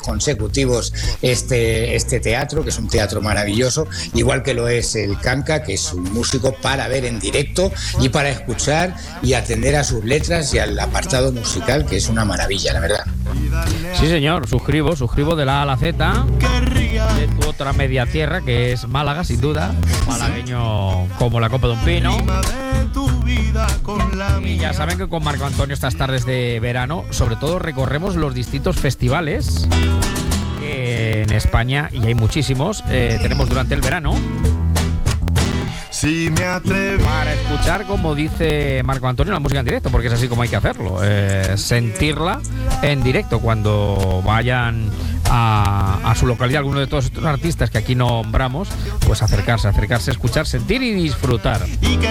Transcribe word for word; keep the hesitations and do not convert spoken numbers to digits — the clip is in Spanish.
consecutivos este, este teatro, que es un teatro maravilloso, igual que lo es el Kanka, que es un músico para ver en directo y para escuchar y atender a sus letras y al apartado musical, que es una maravilla, la verdad. Sí, señor, suscribo, suscribo de la A a la Z, de tu otra media tierra, que es Málaga, sin duda, malagueño como la copa de un pino. Y ya saben que con Marco Antonio estas tardes de verano, sobre todo recorremos los distintos festivales que en España, y hay muchísimos, eh, tenemos durante el verano. Si me atrevo para escuchar, como dice Marco Antonio, la música en directo, porque es así como hay que hacerlo, eh, sentirla en directo cuando vayan a, a su localidad, alguno de todos estos artistas que aquí nombramos, pues acercarse, acercarse, escuchar, sentir y disfrutar.